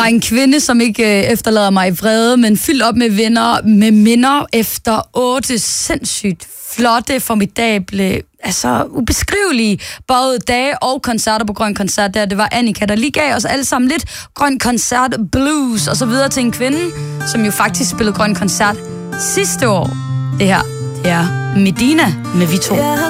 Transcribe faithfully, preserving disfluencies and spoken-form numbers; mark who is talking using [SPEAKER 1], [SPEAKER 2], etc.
[SPEAKER 1] Fra en kvinde, som ikke øh, efterlader mig i vrede, men fyldt op med venner, med minder efter otte sindssygt flotte, formidable, altså ubeskrivelige både dage og koncerter på Grøn Koncert. Der det var Annika, der lige gav os alle sammen lidt Grøn Koncert blues og så videre til en kvinde, som jo faktisk spillede Grøn Koncert sidste år. Det her, det er Medina med Vi To.